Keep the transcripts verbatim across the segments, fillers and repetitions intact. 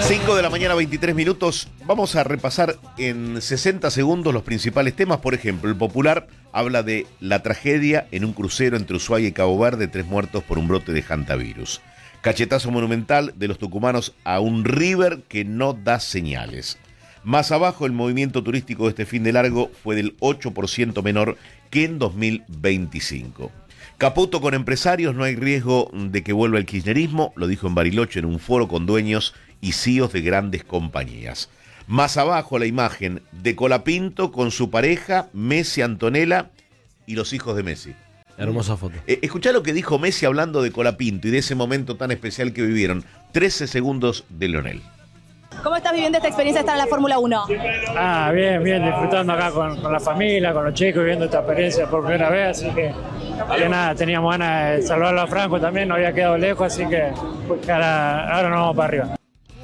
cinco de la mañana, veintitrés minutos. Vamos a repasar en sesenta segundos los principales temas. Por ejemplo, el Popular habla de la tragedia en un crucero entre Ushuaia y Cabo Verde, tres muertos por un brote de hantavirus. Cachetazo monumental de los tucumanos a un River que no da señales. Más abajo, el movimiento turístico de este fin de largo fue del ocho por ciento menor que en dos mil veinticinco. Caputo con empresarios, no hay riesgo de que vuelva el kirchnerismo, lo dijo en Bariloche en un foro con dueños y C E Os de grandes compañías. Más abajo la imagen de Colapinto con su pareja, Messi, Antonella y los hijos de Messi. Hermosa foto. Eh, escuchá lo que dijo Messi hablando de Colapinto y de ese momento tan especial que vivieron. trece segundos de Lionel. ¿Cómo estás viviendo esta experiencia de estar en la Fórmula uno? Ah, bien, bien, disfrutando acá con, con la familia, con los chicos, viviendo esta experiencia por primera vez, así que, que nada, teníamos ganas de salvarlo a Franco también, no había quedado lejos, así que pues, ahora, ahora nos vamos para arriba.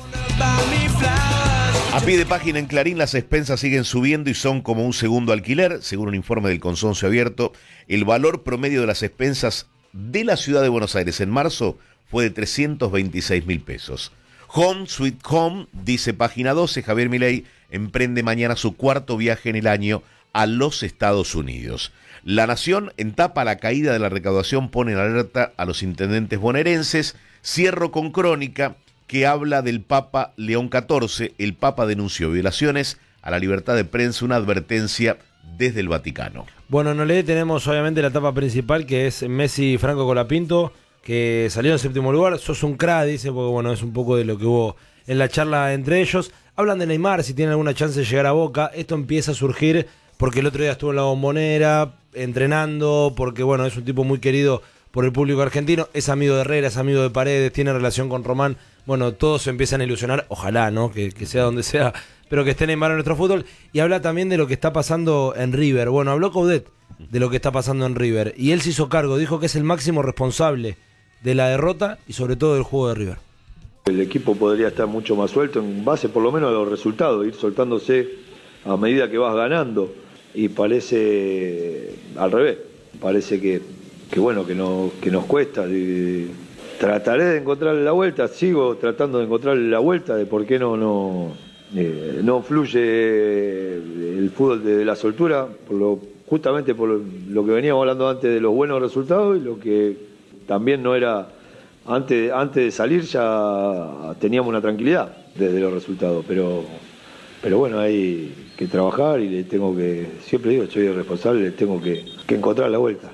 A pie de página en Clarín, las expensas siguen subiendo y son como un segundo alquiler. Según un informe del Consorcio Abierto, el valor promedio de las expensas de la ciudad de Buenos Aires en marzo fue de trescientos veintiséis mil pesos. Home Sweet Home, dice página doce, Javier Milei emprende mañana su cuarto viaje en el año a los Estados Unidos. La Nación, en tapa, la caída de la recaudación pone en alerta a los intendentes bonaerenses. Cierro con Crónica, que habla del Papa León catorce. El Papa denunció violaciones a la libertad de prensa, una advertencia desde el Vaticano. Bueno, en Olé tenemos obviamente la etapa principal, que es Messi y Franco Colapinto, que salió en séptimo lugar. Sos un crack, dice, porque bueno, es un poco de lo que hubo en la charla entre ellos. Hablan de Neymar, si tiene alguna chance de llegar a Boca. Esto empieza a surgir porque el otro día estuvo en la Bombonera entrenando, porque bueno, es un tipo muy querido por el público argentino, es amigo de Herrera, es amigo de Paredes, tiene relación con Román. Bueno, todos se empiezan a ilusionar, ojalá, ¿no? Que, que sea donde sea, pero que esté Neymar en nuestro fútbol. Y habla también de lo que está pasando en River. Bueno, habló Coudet de lo que está pasando en River, y él se hizo cargo, dijo que es el máximo responsable de la derrota y sobre todo del juego de River. El equipo podría estar mucho más suelto en base por lo menos a los resultados, ir soltándose a medida que vas ganando, y parece al revés, parece que, que bueno, que, no, que nos cuesta. Y trataré de encontrarle la vuelta, sigo tratando de encontrarle la vuelta de por qué no, no, eh, no fluye el fútbol de la soltura, por lo, justamente por lo, lo que veníamos hablando antes de los buenos resultados, y lo que también no era, antes, antes de salir ya teníamos una tranquilidad desde los resultados, pero, pero bueno, hay que trabajar y le tengo que, siempre digo, soy el responsable, le tengo que, que encontrar la vuelta.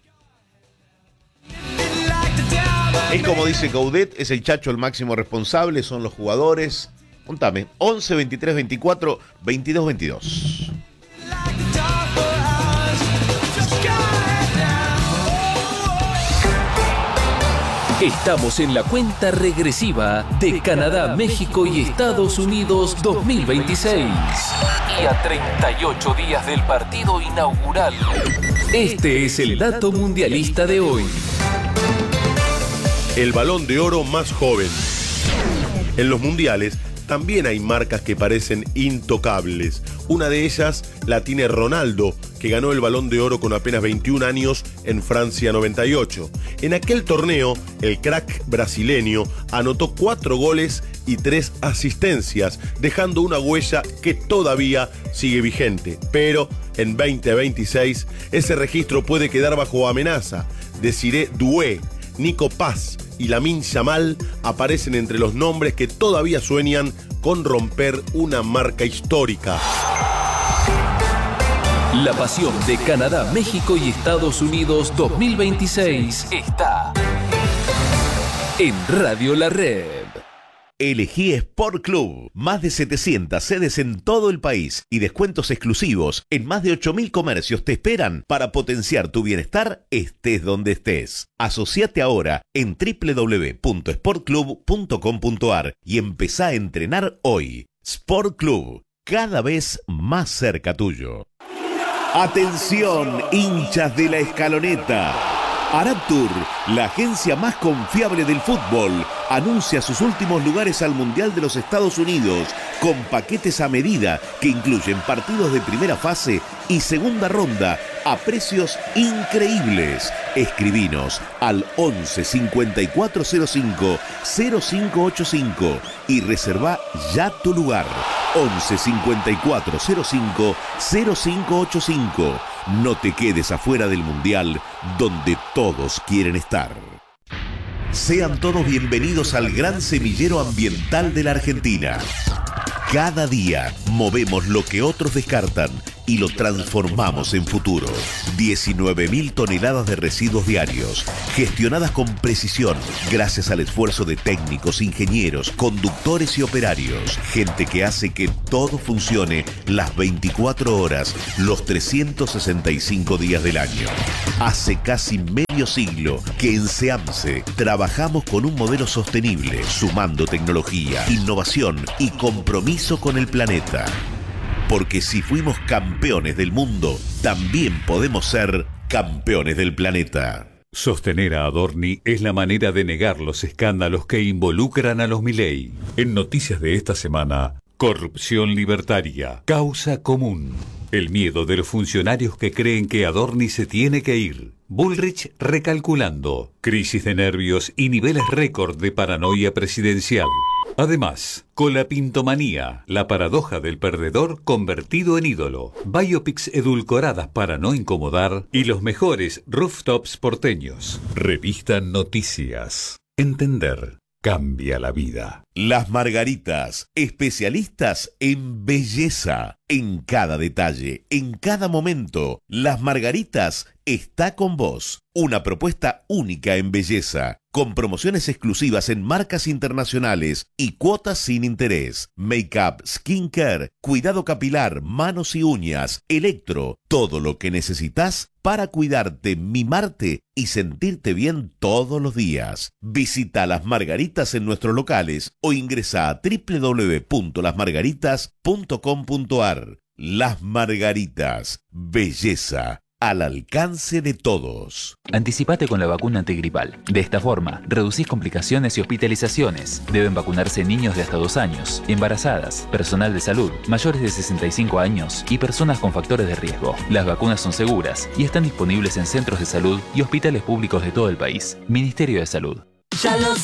Es como dice Coudet, es el Chacho el máximo responsable, son los jugadores. Contame, once, veintitrés, veinticuatro, veintidós, veintidós. Estamos en la cuenta regresiva de Canadá, México y Estados Unidos dos mil veintiséis. Y a treinta y ocho días del partido inaugural. Este es el dato mundialista de hoy. El Balón de Oro más joven. En los mundiales también hay marcas que parecen intocables. Una de ellas la tiene Ronaldo, que ganó el Balón de Oro con apenas veintiún años en Francia noventa y ocho. En aquel torneo, el crack brasileño anotó cuatro goles y tres asistencias, dejando una huella que todavía sigue vigente. Pero en veinte veintiséis ese registro puede quedar bajo amenaza. Desiré Doué, Nico Paz y Lamine Yamal aparecen entre los nombres que todavía sueñan con romper una marca histórica. La pasión de Canadá, México y Estados Unidos dos mil veintiséis está en Radio La Red. Elegí Sport Club. Más de setecientas sedes en todo el país y descuentos exclusivos en más de ocho mil comercios te esperan para potenciar tu bienestar estés donde estés. Asociate ahora en doble u doble u doble u punto sport club punto com punto a r y empezá a entrenar hoy. Sport Club, cada vez más cerca tuyo. Atención, hinchas de La Escaloneta. Araptur, la agencia más confiable del fútbol, anuncia sus últimos lugares al Mundial de los Estados Unidos con paquetes a medida que incluyen partidos de primera fase y segunda ronda a precios increíbles. Escribinos al once cincuenta y cuatro cero cinco cero cinco ochenta y cinco y reserva ya tu lugar. once cincuenta y cuatro cero cinco cero cinco ochenta y cinco. No te quedes afuera del Mundial, donde todos quieren estar. Sean todos bienvenidos al gran semillero ambiental de la Argentina. Cada día movemos lo que otros descartan y lo transformamos en futuro. diecinueve mil toneladas de residuos diarios, gestionadas con precisión, gracias al esfuerzo de técnicos, ingenieros, conductores y operarios. Gente que hace que todo funcione las veinticuatro horas, los trescientos sesenta y cinco días del año. Hace casi medio siglo que en SEAMSE trabajamos con un modelo sostenible, sumando tecnología, innovación y compromiso con el planeta. Porque si fuimos campeones del mundo, también podemos ser campeones del planeta. Sostener a Adorni es la manera de negar los escándalos que involucran a los Milei. En noticias de esta semana, corrupción libertaria, causa común. El miedo de los funcionarios que creen que Adorni se tiene que ir. Bullrich recalculando, crisis de nervios y niveles récord de paranoia presidencial. Además, colapintomanía, la paradoja del perdedor convertido en ídolo, biopics edulcoradas para no incomodar y los mejores rooftops porteños. Revista Noticias. Entender cambia la vida. Las Margaritas, especialistas en belleza, en cada detalle, en cada momento. Las Margaritas está con vos. Una propuesta única en belleza, con promociones exclusivas en marcas internacionales y cuotas sin interés. Make-up, skincare, cuidado capilar, manos y uñas, electro, todo lo que necesitas para cuidarte, mimarte y sentirte bien todos los días. Visita Las Margaritas en nuestros locales o ingresa a doble u doble u doble u punto las margaritas punto com punto a r. Las Margaritas, belleza al alcance de todos. Anticipate con la vacuna antigripal. De esta forma, reducís complicaciones y hospitalizaciones. Deben vacunarse niños de hasta dos años, embarazadas, personal de salud, mayores de sesenta y cinco años y personas con factores de riesgo. Las vacunas son seguras y están disponibles en centros de salud y hospitales públicos de todo el país. Ministerio de Salud. Ya lo